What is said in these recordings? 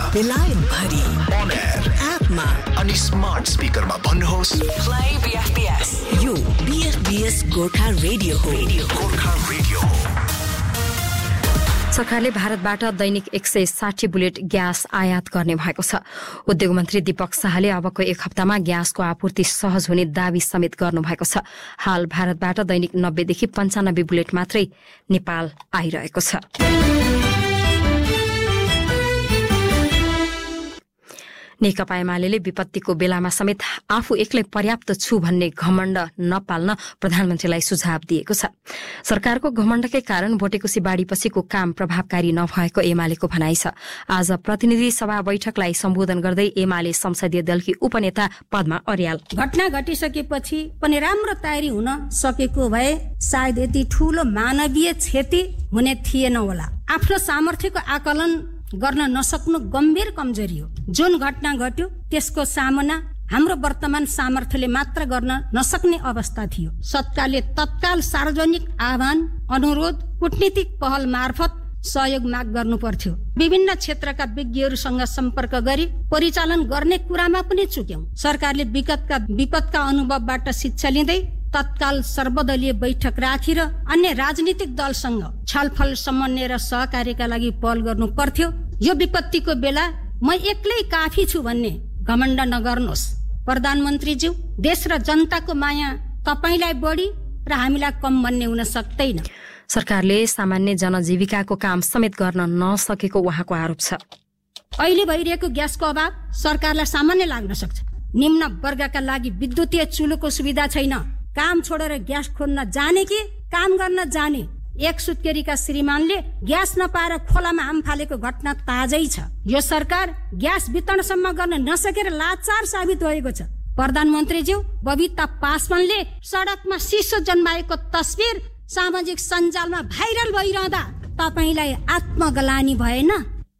बेलायत भरि on air एपमा अनि स्मार्ट स्पिकरमा भन्नुहोस् प्ले बीएफबीएस। यो बीएफबीएस गोर्खा रेडियो हो। गोर्खा रेडियो। सरकारले भारतबाट दैनिक 160 बुलेट ग्यास आयात गर्ने भएको छ। उद्योग मन्त्री दीपक शाहले अबको एक हप्तामा ग्यासको आपूर्ति सहज हुने दावी समेत गर्नुभएको छ। हाल भारतबाट दैनिक 90 देखि 95 बुलेट मात्रै नेपाल आइरहेको छ। नेकपा एमाले विपत्तिको बेलामा समेत आफू एक्लै पर्याप्त छु भन्ने घमण्ड नपाल्न प्रधानमन्त्रीलाई सुझाव दिएको छ। सरकारको घमण्डकै कारण भोटेकोसी बाढीपछिको काम प्रभावकारी नभएको एमालेको भनाइ छ। आज प्रतिनिधि सभा बैठकलाई सम्बोधन गर्दै एमाले संसदीय दलकी उपनेता पद्मा अर्याल, घटना घटिसकेपछि पनि राम्रो तयारी हुन सकेको भए सायद यति ठूलो मानवीय क्षति हुने थिएन होला। आफ्नो सामर्थ्यको आकलन गर्न नसक्नु गम्भीर कमजोरी हो। जुन घटना घट्यो त्यसको सामना हाम्रो वर्तमान सामर्थ्यले मात्र गर्न नसक्ने अवस्था थियो। सरकारले तत्काल सार्वजनिक आह्वान, अनुरोध, कूटनीतिक पहल मार्फत सहयोग माग गर्नु पर्थ्यो। विभिन्न क्षेत्रका विज्ञहरूसँग सम्पर्क गरी परिचालन गर्ने कुरामा पनि चुक्यौं। सरकारले विपदका अनुभवबाट शिक्षा लिँदै तत्काल सर्वदलीय बैठक राखेर अन्य राजनीतिक दलसँग छलफल, समन्वय र सहकार्यका लागि पहल गर्नु पर्थ्यो। यो विपत्तिको बेला म एक्लै काफी छु भन्ने घमण्ड नगर्नुहोस्। प्रधानमन्त्रीज्यू, देश र जनताको माया तपाईलाई बढी र हामीलाई कम भन्ने हुन सक्दैन। सरकारले सामान्य जनजीविकाको काम समेत गर्न नसकेको उहाँको आरोप छ। अहिले भइरहेको ग्यासको अभाव सरकारलाई सामान्य लाग्न सक्छ। निम्न वर्गका लागि विद्युतीय चुलोको सुविधा छैन। काम छोडेर ग्यास खोज्न जाने कि काम गर्न जाने। एक सुत्केरीका श्रीमानले ग्यास नपाएर खोलामा हाम फालेको घटना ताजै छ। यो सरकार ग्यास वितरणसम्म गर्न नसकेर लाचार साबित भएको छ। प्रधानमन्त्रीज्यू, बबिता पासवानले सडकमा शिशु जन्माएको तस्बिर सामाजिक सञ्जालमा भाइरल भइरहँदा तपाईलाई आत्मग्लानि भएन?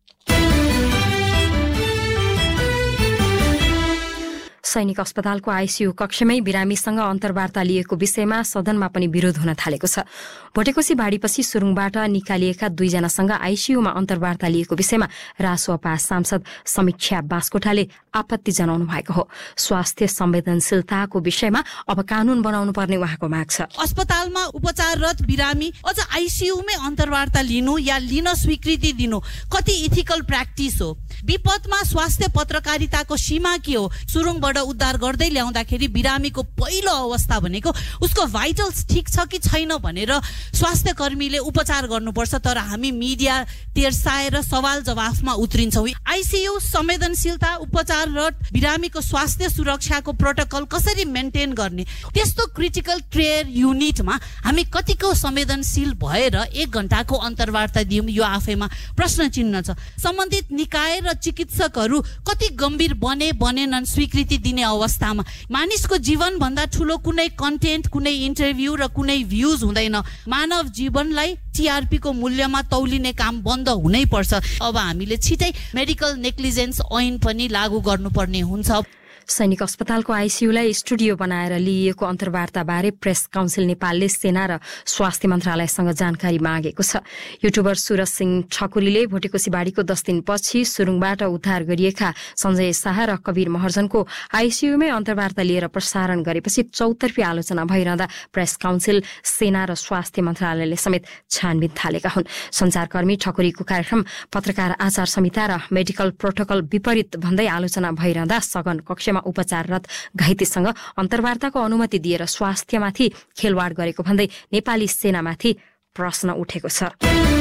सैनिक अस्पतालको आईसीयू कक्षमै बिरामीसँग अन्तर्वार्ता लिएको विषयमा सदनमा पनि विरोध हुन थालेको छ। भोटेकोसी बाढीपछि सुरुङबाट निकालिएका 2 जनासँग आईसीयूमा अन्तर्वार्ता लिएको विषयमा रासोपा सांसद समीक्षा बास्कोटाले आपत्ति जनाउनु भएको हो। स्वास्थ्य संवेदनशीलताको विषयमा अब कानून बनाउनु पर्ने उहाँको माग छ। अस्पतालमा उपचाररत बिरामी अझ आईसीयूमै अन्तर्वार्ता लिनु या लिन स्वीकृति दिनु कति इथिकल प्र्याक्टिस हो? विपदमा स्वास्थ्य पत्रकारिताको सीमा के हो? सुरुङबाट उद्धार गर्दै ल्याउँदाखेरि बिरामीको पहिलो अवस्था भनेको उसको भाइटल्स ठीक छ कि छैन भनेर स्वास्थ्य कर्मीले उपचार गर्नुपर्छ। तर हामी मिडिया तेर्साएर सवाल जवाफमा उत्रिन्छौँ। आईसीयू संवेदनशीलता, उपचाररत बिरामीको स्वास्थ्य सुरक्षाको प्रोटोकल कसरी मेन्टेन गर्ने, त्यस्तो क्रिटिकल केयर युनिटमा हामी कतिको संवेदनशील भएर 1 घण्टाको अन्तर्वार्ता दियौँ, यो आफैमा प्रश्न चिन्ह छ। सम्बन्धित निकाय र चिकित्सकहरू कति गम्भीर बनेनन् स्वीकृति दिने अवस्थामा। मानिसको जीवन भन्दा ठूलो कुनै कन्टेन्ट, कुनै इन्टरभ्यू र कुनै भ्यूज हुँदैन। मानव जीवनलाई टीआरपी को मूल्यमा तौलिने काम बन्द हुनै पर्छ। अब हामीले छिटै मेडिकल नेग्लिजेन्स ऐन पनि लागू गर्नुपर्ने हुन्छ। सैनिक अस्पतालको आईसीयूलाई स्टुडियो बनाएर लिइएको अन्तर्वार्ता बारे प्रेस काउन्सिल नेपालले सेना र स्वास्थ्य मन्त्रालयसँग जानकारी मागेको छ। युट्युबर सुरज सिंह ठकुरीले भोटेकोसी बाढीको 10 दिनपछि सुरुङबाट उद्धार गरिएका सञ्जय शाह र कवीर महर्जनको आईसीयूमै अन्तर्वार्ता लिएर प्रसारण गरेपछि चौतर्फी आलोचना भइरहँदा प्रेस काउन्सिल, सेना र स्वास्थ्य मन्त्रालयले समेत छानबिन थालेका हुन्। सञ्चारकर्मी ठकुरीको कार्यक्रम पत्रकार आचार संहिता र मेडिकल प्रोटोकल विपरीत भन्दै आलोचना भइरहँदा सघन कक्षमा उपचाररत घाइतेसँग अन्तर्वार्ताको अनुमति दिएर स्वास्थ्यमाथि खेलवाड गरेको भन्दै नेपाली सेनामाथि प्रश्न उठेको छ।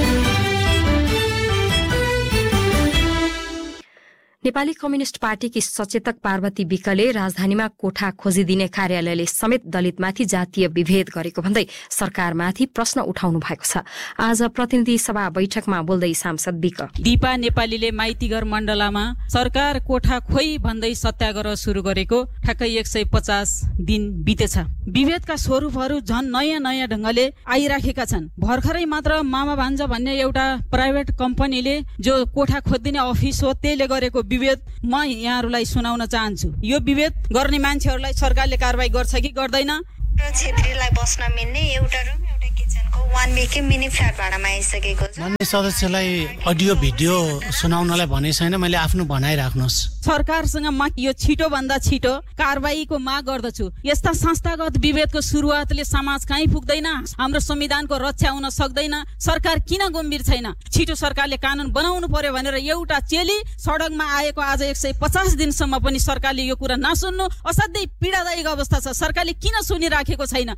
नेपाली कम्युनिष्ट पार्टीकी सचेतक पार्वती विकले राजधानीमा कोठा खोजिदिने कार्यालयले समेत दलितमाथि जातीय विभेद गरेको भन्दै सरकारमाथि प्रश्न उठाउनु भएको छ। आज प्रतिनिधि सभा बैठकमा बोल्दै सांसद विक, दीपा नेपालीले माइतीघर मण्डलामा सरकार कोठा खोइ भन्दै सत्याग्रह सुरु गरेको ठ्याक्कै 150 दिन बितेछ। विभेदका स्वरूपहरू झन् नयाँ नयाँ ढंगले आइराखेका छन्। भर्खरै मात्र मामा भान्जा भन्ने एउटा प्राइभेट कम्पनीले जो कोठा खोजिदिने अफिस हो त्यसले गरेको विभेद म यहाँहरूलाई सुनाउन चाहन्छु। यो विभेद गर्ने मान्छेहरूलाई सरकारले कारबाही गर्छ कि गर्दैन? क्षेत्रीलाई बस्न मिल्ने एउटा रुम, एउटा किचन वानदेखि मिनी फ्ल्याट भाडामा आइसकेको छ। मान्य सदस्यलाई अडियो भिडियो सुनाउनलाई भने छैन, मैले आफ्नो भनाइ राख्नुहोस्। सरकारसँग म यो छिटो भन्दा छिटो कारबाहीको माग गर्दछु। यस्ता संस्थागत विभेदको सुरुवातले समाज कहीँ पुग्दैन, हाम्रो संविधानको रक्षा हुन सक्दैन। सरकार किन गम्भीर छैन? छिटो सरकारले कानून बनाउनु पर्यो भनेर एउटा चेली सडकमा आएको आज 150 दिनसम्म पनि सरकारले यो कुरा नसुन्नु असाध्यै पीडादायक अवस्था छ। सरकारले किन सुनिराखेको छैन?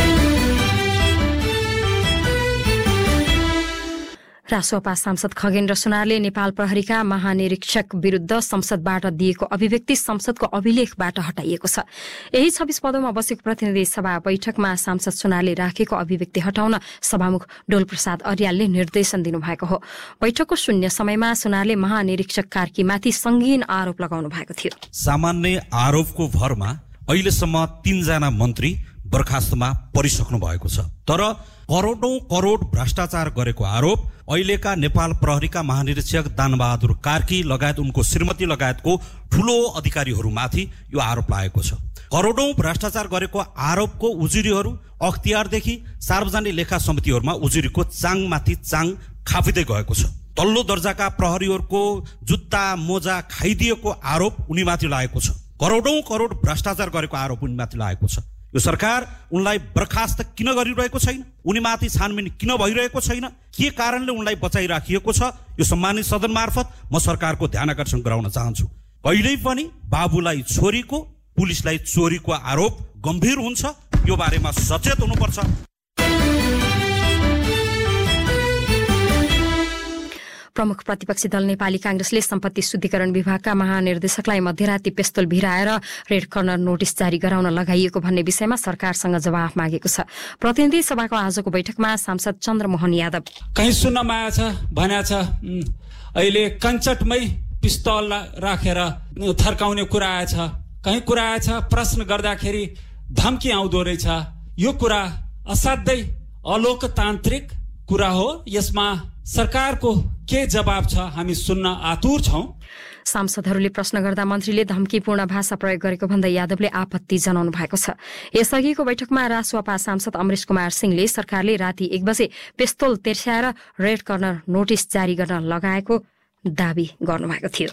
रासोपा सांसद खगेन्द्र सुनारले नेपाल प्रहरीका महानिरीक्षक विरुद्ध संसदबाट दिएको अभिव्यक्ति संसदको अभिलेखबाट हटाइएको छ। यही 26 पदमा बसेको प्रतिनिधि सभा बैठकमा सांसद सुनारले राखेको अभिव्यक्ति हटाउन सभामुख डोलप्रसाद अर्यालले निर्देशन दिनुभएको हो। बैठकको शून्य समयमा सुनारले महानिरीक्षक कार्कीमाथि संगीन आरोप लगाउनु भएको थियो। सामान्य आरोपको भरमा अहिलेसम्म 3 जना मन्त्री बर्खास्तमा परिसक्नु भएको छ, तर करोडौं करोड भ्रष्टाचार गरेको आरोप अहिलेका नेपाल प्रहरीका महानिरीक्षक दानबहादुर कार्की लगायत उनको श्रीमती लगायतको ठूलो अधिकारीहरूमाथि यो आरोप लागेको छ। करोडौं भ्रष्टाचार गरेको आरोपको उजुरीहरू अख्तियारदेखि सार्वजनिक लेखा समितिहरूमा उजुरीको चाङमाथि चाङ खापिँदै गएको छ। तल्लो दर्जाका प्रहरीहरूको जुत्ता मोजा खाइदिएको आरोप उनीमाथि लागेको छ। करोडौं करोड भ्रष्टाचार गरेको आरोप उनीमाथि लागेको छ। यो सरकार उनलाई बर्खास्त किन गरिरहेको छैन? उनीमाथि छानबिन किन भइरहेको छैन? के कारणले उनलाई बचाइराखिएको छ? यो सम्मानित सदन मार्फत म सरकारको ध्यान आकर्षण गराउन चाहन्छु। कहिल्यै पनि बाबुलाई छोरीको, पुलिसलाई चोरीको आरोप गम्भीर हुन्छ। यो बारेमा सचेत हुनुपर्छ। प्रमुख प्रतिपक्षी दल नेपाली कांग्रेसले सम्पत्ति शुद्धिकरण विभागका महानिर्देशकलाई मध्यराती पेस्तोल भिराएर रेड कर्नर नोटिस जारी गराउन लगाइएको भन्ने विषयमा सरकारसँग जवाफ मागेको छ। प्रतिनिधि सभाको आजको बैठकमा सांसद चन्द्रमोहन यादव कहीँ सुन्नमा आएछ भनेको छ अहिले कञ्चटमै पिस्तौल राखेर थर्काउने कुरा आएछ, कहीँ कुरा आएछ प्रश्न गर्दाखेरि धम्की आउँदो रहेछ। यो कुरा असाध्यै अलोकतान्त्रिक कुरा हो। यसमा सरकारको के जवाब छ हामी सुन्न आतुर छौं। सांसदहरूले प्रश्न गर्दा मन्त्रीले धम्कीपूर्ण भाषा प्रयोग गरेको भन्दै यादवले आपत्ति जनाउनु भएको छ। यसअघिको बैठकमा रासोपा सांसद अमरेश कुमार सिंहले सरकारले राति 1 बजे पेस्तोल तेर्स्याएर रेड कर्नर नोटिस जारी गर्न लगाएको दावी गर्नुभएको थियो।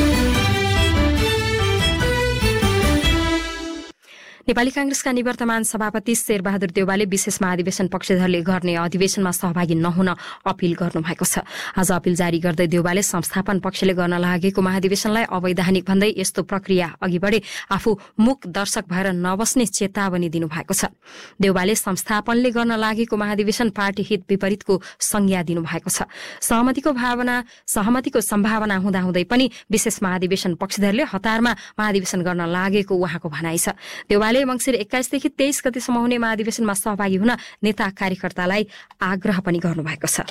नेपाली कांग्रेसका निवर्तमान सभापति शेरबहादुर देउवाले विशेष महाधिवेशन पक्षधरले गर्ने अधिवेशनमा सहभागी नहुन अपील गर्नुभएको छ। आज अपील जारी गर्दै देउवाले संस्थापन पक्षले गर्न लागेको महाधिवेशनलाई अवैधानिक भन्दै यस्तो प्रक्रिया अघि बढे आफू मूक दर्शक भएर नबस्ने चेतावनी दिनुभएको छ। देउवाले संस्थापनले गर्न लागेको महाधिवेशन पार्टी हित विपरीतको संज्ञा दिनुभएको छ। सहमतिको सम्भावना हुँदाहुँदै पनि विशेष महाधिवेशन पक्षधरले हतारमा महाधिवेशन गर्न लागेको उहाँको भनाइ छ। देउवाले मंसिर 21 देखि 23 गतेसम्म हुने महाधिवेशनमा सहभागी हुन नेता कार्यकर्तालाई आग्रह पनि गर्नुभएको छ।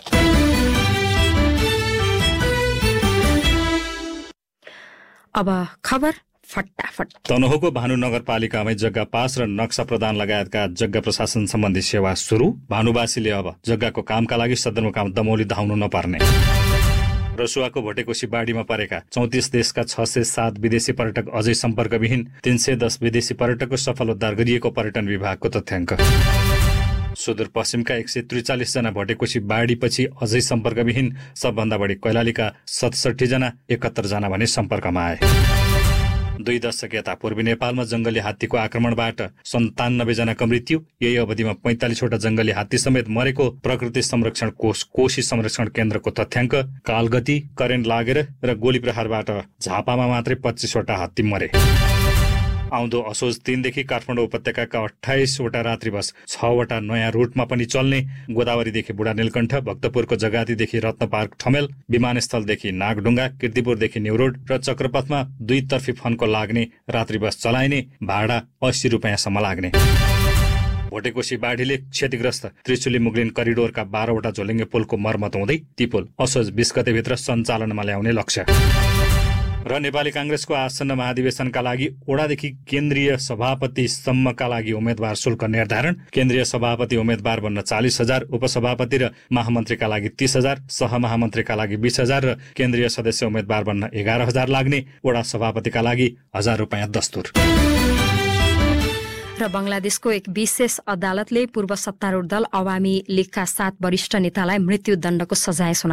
अब खबर फटाफट। तनहुँको भानु नगरपालिकामै जग्गा पास र नक्सा प्रदान लगायतका जग्गा प्रशासन सम्बन्धी सेवा सुरु। भानुवासीले अब जग्गाको कामका लागि सदरमुकाम दमौली धाउनु नपर्ने। रसुवाको भोटेकोशी बाढीमा परेका 34 देशका 607 विदेशी पर्यटक अझै सम्पर्कविहीन। 310 विदेशी पर्यटकको सफल उद्धार गरिएको पर्यटन विभागको तथ्याङ्क। सुदूरपश्चिमका 143 जना भोटेकोशी बाढीपछि अझै सम्पर्कविहीन। सबभन्दा बढी कैलालीका 67 जना, 71 जना भने सम्पर्कमा आए। 2 दशक यता पूर्वी नेपालमा जंगली हात्तीको आक्रमणबाट 97 जनाको मृत्यु। यही अवधिमा 45 वटा जंगली हात्ती समेत मरेको प्रकृति संरक्षण कोष कोशी संरक्षण केन्द्रको तथ्याङ्क। कालगति, करेन्ट लागेर र गोली प्रहारबाट झापामा मात्रै 25 वटा हात्ती मरे। आउँदो असोज 3 देखि काठमाडौँ उपत्यकाका 28 वटा रात्रि बस 6 वटा नयाँ रूटमा पनि चल्ने। गोदावरीदेखि बुढा नीलकण्ठ, भक्तपुरको जगातीदेखि रत्न पार्क ठमेल, विमानस्थलदेखि नागढुङ्गा, कीर्तिपुरदेखि न्युरोड र चक्रपथमा 2 तर्फी फन्को लाग्ने रात्रि बस चलाइने। भाडा 80 रुपियाँसम्म लाग्ने। भोटेकोशी बाढीले क्षतिग्रस्त त्रिचुली मुगलिन करिडोरका 12 वटा झोलिङ्गे पुलको मर्मत हुँदै ती पुल असोज 20 गतेभित्र सञ्चालनमा ल्याउने लक्ष्य। र नेपाली कांग्रेसको आसन्न महाधिवेशनका लागि ओडादेखि केन्द्रीय सभापतिसम्मका लागि उम्मेद्वार शुल्क निर्धारण। केन्द्रीय सभापति उम्मेद्वार बन्न 40,000, उपसभापति र महामन्त्रीका लागि 30,000, सहमहामन्त्रीका लागि 20,000 र केन्द्रीय सदस्य उम्मेद्वार बन्न 11,000 लाग्ने। ओडा सभापतिका लागि 1,000 रुपियाँ दस्तुर। र बंगलादेशको एक विशेष अदालतले पूर्व सत्तारूढ दल अवामी लीगका 7 वरिष्ठ नेतालाई मृत्युदण्डको सजाय